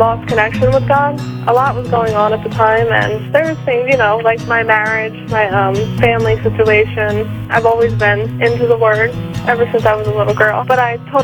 lost connection with God. A lot was going on at the time, and there was things, like my marriage, my family situation. I've always been into the Word ever since I was a little girl, but I totally